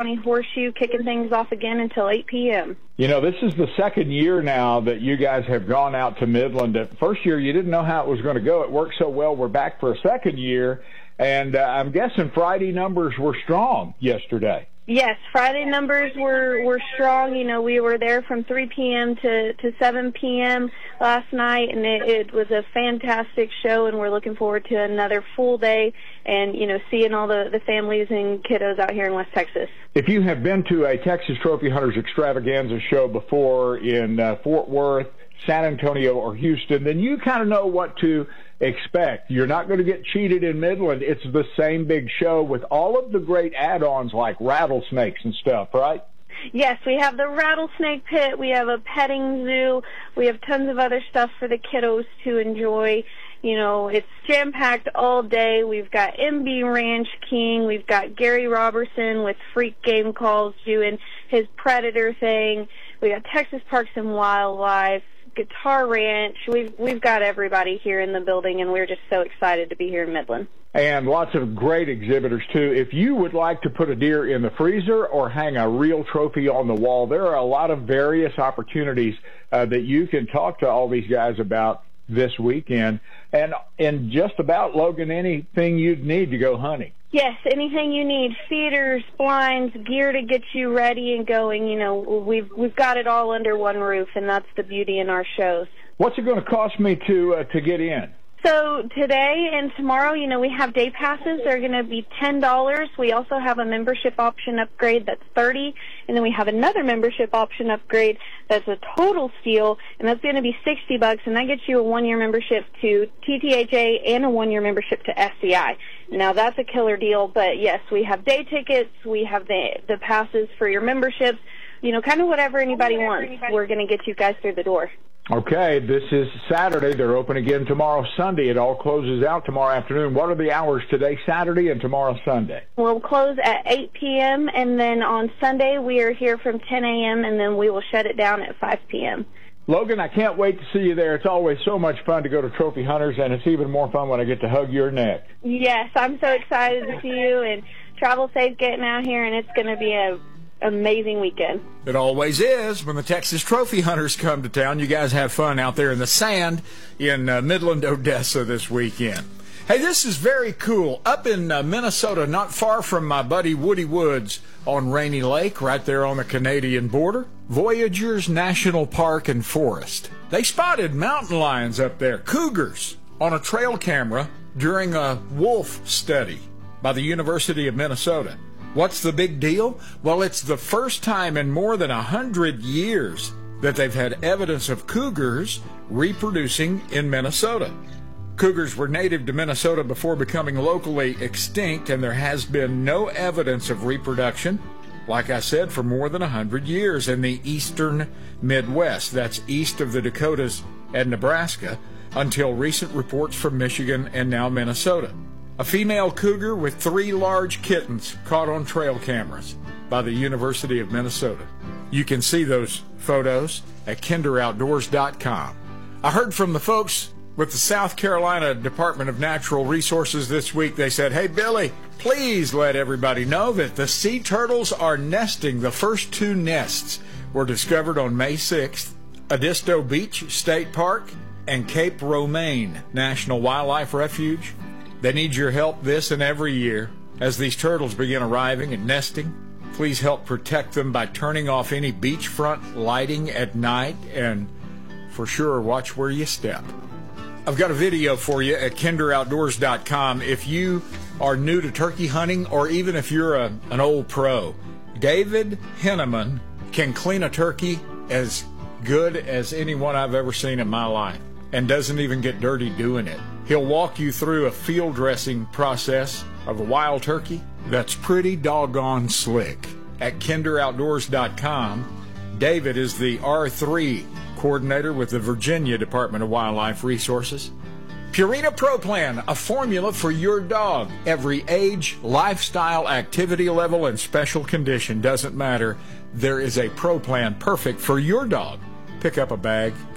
County Horseshoe, kicking things off again until 8 p.m. You know, this is the second year now that you guys have gone out to Midland. The first year, you didn't know how it was going to go. It worked so well. We're back for a second year, and I'm guessing Friday numbers were strong yesterday. Yes, Friday numbers were strong. You know, we were there from 3 p.m. to 7 p.m. last night, and it was a fantastic show, and we're looking forward to another full day and, you know, seeing all the families and kiddos out here in West Texas. If you have been to a Texas Trophy Hunters Extravaganza show before in Fort Worth, San Antonio, or Houston, then you kind of know what to expect. You're not going to get cheated in Midland. It's the same big show with all of the great add-ons like rattlesnakes and stuff, right? Yes, we have the rattlesnake pit, we have a petting zoo, we have tons of other stuff for the kiddos to enjoy. You know, it's jam-packed all day. We've got MB Ranch King, we've got Gary Robertson with Freak Game Calls doing his Predator thing, we got Texas Parks and Wildlife, Guitar Ranch. We've got everybody here in the building, and we're just so excited to be here in Midland. And lots of great exhibitors, too. If you would like to put a deer in the freezer or hang a real trophy on the wall, there are a lot of various opportunities that you can talk to all these guys about this weekend. And just about, Logan, anything you'd need to go hunting. Yes, anything you need, feeders, blinds, gear to get you ready and going. You know, we've got it all under one roof, and that's the beauty in our shows. What's it going to cost me to get in? So today and tomorrow, you know, we have day passes. They're going to be $10. We also have a membership option upgrade that's $30, and then we have another membership option upgrade that's a total steal, and that's going to be $60, and that gets you a one-year membership to TTHA and a one-year membership to SCI. Now, that's a killer deal, but yes, we have day tickets, we have the passes for your memberships, you know, kind of whatever anybody wants. We're going to get you guys through the door. Okay, this is Saturday. They're open again tomorrow, Sunday. It all closes out tomorrow afternoon. What are the hours today, Saturday, and tomorrow, Sunday? We'll close at 8 p.m., and then on Sunday we are here from 10 a.m., and then we will shut it down at 5 p.m. Logan, I can't wait to see you there. It's always so much fun to go to Trophy Hunters, and it's even more fun when I get to hug your neck. Yes, I'm so excited to see you, and travel safe getting out here, and it's going to be a amazing weekend. It always is when the Texas Trophy Hunters come to town. You guys have fun out there in the sand in Midland, Odessa this weekend. Hey, this is very cool. Up in Minnesota, not far from my buddy Woody Woods on Rainy Lake, right there on the Canadian border, Voyageurs National Park and Forest. They spotted mountain lions up there, cougars, on a trail camera during a wolf study by the University of Minnesota. What's the big deal? Well, it's the first time in more than 100 years that they've had evidence of cougars reproducing in Minnesota. Cougars were native to Minnesota before becoming locally extinct, and there has been no evidence of reproduction, like I said, for more than 100 years in the eastern Midwest. That's east of the Dakotas and Nebraska, until recent reports from Michigan and now Minnesota. A female cougar with 3 large kittens caught on trail cameras by the University of Minnesota. You can see those photos at kinderoutdoors.com. I heard from the folks with the South Carolina Department of Natural Resources this week. They said, hey, Billy, please let everybody know that the sea turtles are nesting. The first 2 nests were discovered on May 6th, Edisto Beach State Park and Cape Romaine National Wildlife Refuge. They need your help this and every year as these turtles begin arriving and nesting. Please help protect them by turning off any beachfront lighting at night, and for sure, watch where you step. I've got a video for you at kinderoutdoors.com. If you are new to turkey hunting, or even if you're an old pro, David Henneman can clean a turkey as good as anyone I've ever seen in my life, and doesn't even get dirty doing it. He'll walk you through a field dressing process of a wild turkey that's pretty doggone slick. At kinderoutdoors.com, David is the R3 coordinator with the Virginia Department of Wildlife Resources. Purina Pro Plan, a formula for your dog. Every age, lifestyle, activity level, and special condition, doesn't matter. There is a Pro Plan perfect for your dog. Pick up a bag